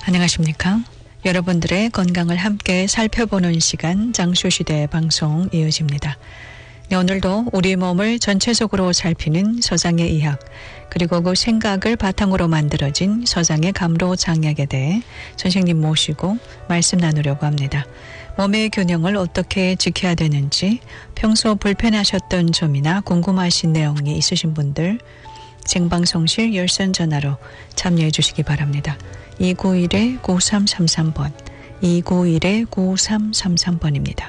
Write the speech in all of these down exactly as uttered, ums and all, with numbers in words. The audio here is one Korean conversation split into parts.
안녕하십니까? 여러분들의 건강을 함께 살펴보는 시간 장쇼시대 방송 이어집니다. 네, 오늘도 우리 몸을 전체적으로 살피는 서장의 의학 그리고 그 생각을 바탕으로 만들어진 서장의 감로장약에 대해 선생님 모시고 말씀 나누려고 합니다. 몸의 균형을 어떻게 지켜야 되는지 평소 불편하셨던 점이나 궁금하신 내용이 있으신 분들 생방송실 열선 전화로 참여해 주시기 바랍니다. 이구일 구삼삼삼 번 이구일 구삼삼삼 번입니다.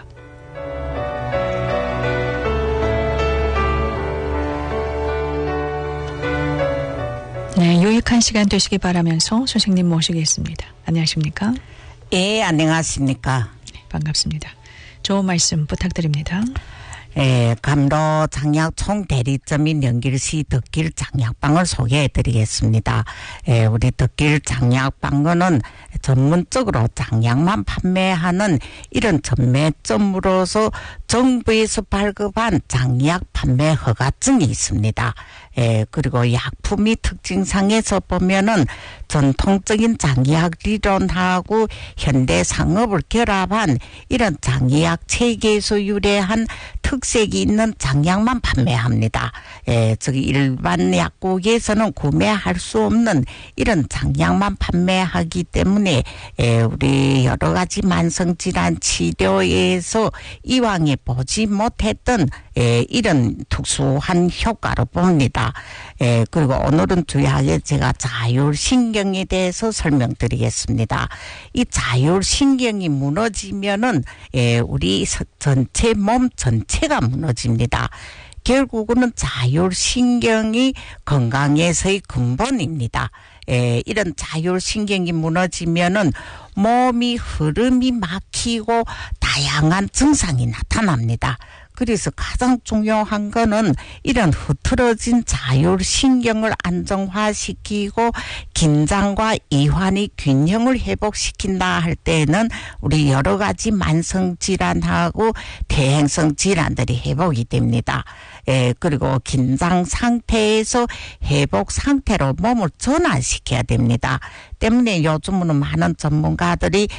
네, 유익한 시간 되시기 바라면서 선생님 모시겠습니다. 안녕하십니까? 예, 안녕하십니까? 네, 반갑습니다. 좋은 말씀 부탁드립니다. 예, 감로 장약 총대리점인 연길시 덕길 장약방을 소개해 드리겠습니다. 예, 우리 덕길 장약방은 전문적으로 장약만 판매하는 이런 전매점으로서 정부에서 발급한 장약 판매 허가증이 있습니다. 예, 그리고 약품의 특징상에서 보면은 전통적인 장의학 리론하고 현대 상업을 결합한 이런 장의학 체계에서 유래한 특색이 있는 장약만 판매합니다. 예, 즉 일반 약국에서는 구매할 수 없는 이런 장약만 판매하기 때문에 예, 우리 여러 가지 만성질환 치료에서 이왕에 보지 못했던 예, 이런 특수한 효과를 봅니다. 예, 그리고 오늘은 주요하게 제가 자율신경에 대해서 설명드리겠습니다. 이 자율신경이 무너지면은 예, 우리 전체 몸 전체가 무너집니다. 결국은 자율신경이 건강에서의 근본입니다. 예, 이런 자율신경이 무너지면은 몸이 흐름이 막히고 다양한 증상이 나타납니다. 그래서 가장 중요한 거는 이런 흐트러진 자율신경을 안정화시키고 긴장과 이완의 균형을 회복시킨다 할 때는 우리 여러 가지 만성질환하고 대행성 질환들이 회복이 됩니다. 예, 그리고 긴장 상태에서 회복 상태로 몸을 전환시켜야 됩니다. 때문에 요즘은 많은 전문가들이